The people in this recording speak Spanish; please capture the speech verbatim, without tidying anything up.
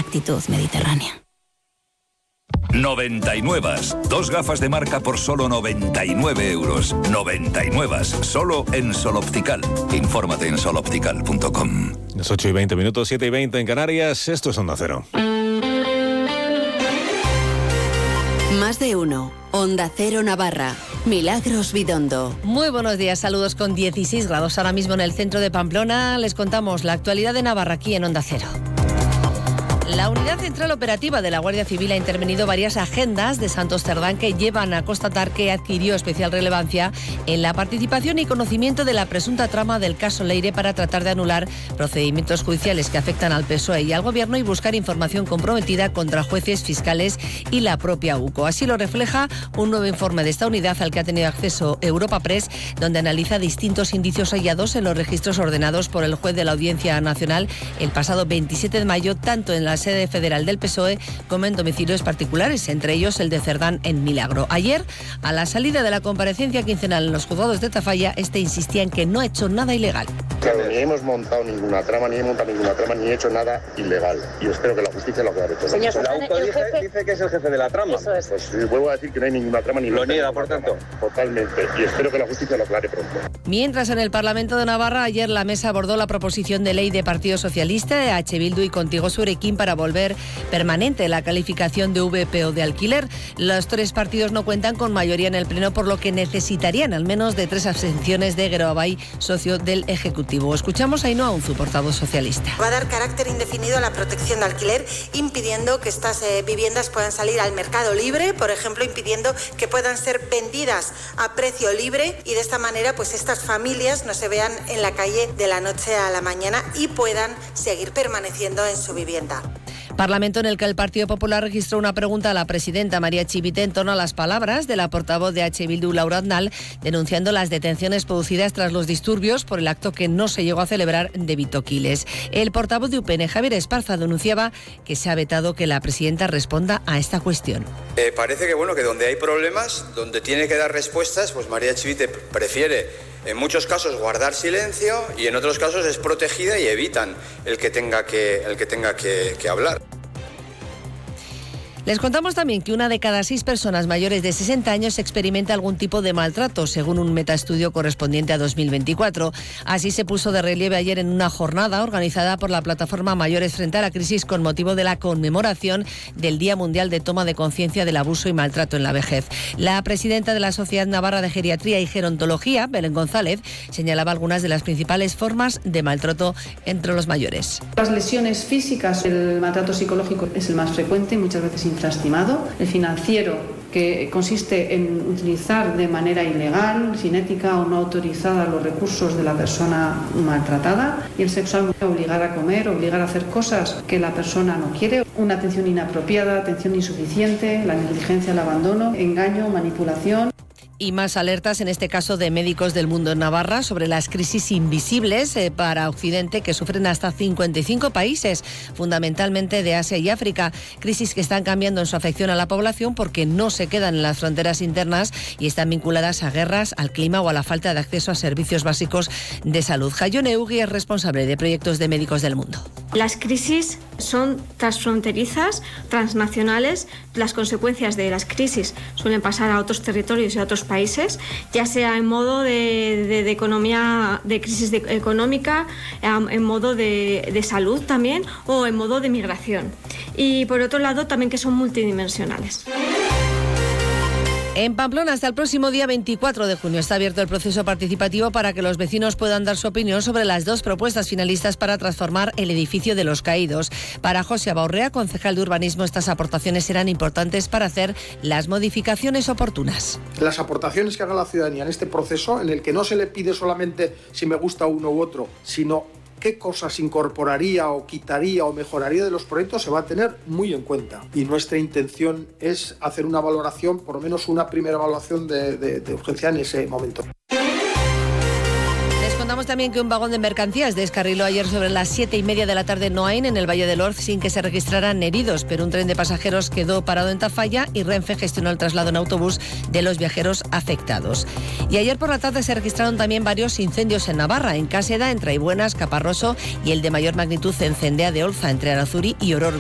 actitud mediterránea. noventa y nueve. Dos gafas de marca por solo noventa y nueve euros. noventa y nueve. Solo en Sol Optical. Infórmate en sol optical punto com. Las ocho y veinte minutos, siete y veinte en Canarias. Esto es Onda Cero. Más de uno. Onda Cero Navarra. Milagros Bidondo. Muy buenos días, saludos con dieciséis grados ahora mismo en el centro de Pamplona. Les contamos la actualidad de Navarra aquí en Onda Cero. La Unidad Central Operativa de la Guardia Civil ha intervenido varias agendas de Santos Cerdán que llevan a constatar que adquirió especial relevancia en la participación y conocimiento de la presunta trama del caso Leire para tratar de anular procedimientos judiciales que afectan al P S O E y al Gobierno y buscar información comprometida contra jueces, fiscales y la propia U C O. Así lo refleja un nuevo informe de esta unidad al que ha tenido acceso Europa Press, donde analiza distintos indicios hallados en los registros ordenados por el juez de la Audiencia Nacional el pasado veintisiete de mayo, tanto en la sede federal del P S O E como en domicilios particulares, entre ellos el de Cerdán en Milagro. Ayer, a la salida de la comparecencia quincenal en los juzgados de Tafalla, este insistía en que no ha hecho nada ilegal. Claro, ni hemos montado ninguna trama, ni he montado ninguna trama, ni he hecho nada ilegal. Y espero que la justicia lo aclare todo. Señor, la U C O dice, jefe... dice que es el jefe de la trama. Eso es. Pues vuelvo a decir que no hay ninguna trama ni lo niega, por tanto. Totalmente. Y espero que la justicia lo aclare pronto. Mientras, en el Parlamento de Navarra, ayer la mesa abordó la proposición de ley de Partido Socialista, de H. Bildu y Contigo Surekin para volver permanente la calificación de V P O de alquiler. Los tres partidos no cuentan con mayoría en el Pleno, por lo que necesitarían al menos de tres abstenciones de Geroabay, socio del Ejecutivo. Escuchamos a Ainhoa Unzu, portavoz socialista. Va a dar carácter indefinido a la protección de alquiler, impidiendo que estas eh, viviendas puedan salir al mercado libre, por ejemplo, impidiendo que puedan ser vendidas a precio libre y de esta manera pues estas familias no se vean en la calle de la noche a la mañana y puedan seguir permaneciendo en su vivienda. Parlamento en el que el Partido Popular registró una pregunta a la presidenta María Chivite en torno a las palabras de la portavoz de H. Bildu, Laura Aznal, denunciando las detenciones producidas tras los disturbios por el acto que no se llegó a celebrar de Vitoquiles. El portavoz de U P N, Javier Esparza, denunciaba que se ha vetado que la presidenta responda a esta cuestión. Eh, parece que bueno que donde hay problemas, donde tiene que dar respuestas, pues María Chivite prefiere en muchos casos guardar silencio y en otros casos es protegida y evitan el que tenga que, el que, tenga que, que hablar. Les contamos también que una de cada seis personas mayores de sesenta años experimenta algún tipo de maltrato, según un metaestudio correspondiente a dos mil veinticuatro. Así se puso de relieve ayer en una jornada organizada por la plataforma Mayores frente a la Crisis con motivo de la conmemoración del Día Mundial de Toma de Conciencia del Abuso y Maltrato en la Vejez. La presidenta de la Sociedad Navarra de Geriatría y Gerontología, Belén González, señalaba algunas de las principales formas de maltrato entre los mayores. Las lesiones físicas, el maltrato psicológico es el más frecuente y muchas veces infraestimado. El financiero, que consiste en utilizar de manera ilegal, sin ética o no autorizada los recursos de la persona maltratada. Y el sexual, obligar a comer, obligar a hacer cosas que la persona no quiere. Una atención inapropiada, atención insuficiente, la negligencia, el abandono, engaño, manipulación. Y más alertas, en este caso de Médicos del Mundo en Navarra, sobre las crisis invisibles eh, para Occidente que sufren hasta cincuenta y cinco países, fundamentalmente de Asia y África. Crisis que están cambiando en su afección a la población porque no se quedan en las fronteras internas y están vinculadas a guerras, al clima o a la falta de acceso a servicios básicos de salud. Jaione Ugui es responsable de proyectos de Médicos del Mundo. Las crisis son transfronterizas, transnacionales. Las consecuencias de las crisis suelen pasar a otros territorios y a otros países, ya sea en modo de, de, de economía, de crisis de, económica, en modo de, de salud también o en modo de migración. Y por otro lado también que son multidimensionales. En Pamplona, hasta el próximo día veinticuatro de junio está abierto el proceso participativo para que los vecinos puedan dar su opinión sobre las dos propuestas finalistas para transformar el edificio de Los Caídos. Para José Abaurrea, concejal de urbanismo, estas aportaciones serán importantes para hacer las modificaciones oportunas. Las aportaciones que haga la ciudadanía en este proceso, en el que no se le pide solamente si me gusta uno u otro, sino qué cosas incorporaría o quitaría o mejoraría de los proyectos, se va a tener muy en cuenta. Y nuestra intención es hacer una valoración, por lo menos una primera evaluación de, de, de urgencia en ese momento. Contamos también que un vagón de mercancías descarriló ayer sobre las siete y media de la tarde en Noain, en el Valle del Orz, sin que se registraran heridos, pero un tren de pasajeros quedó parado en Tafalla y Renfe gestionó el traslado en autobús de los viajeros afectados. Y ayer por la tarde se registraron también varios incendios en Navarra, en Cáseda, en Traibuenas, Caparroso y el de mayor magnitud en Cendea de Olza, entre Arazuri y Ororbi.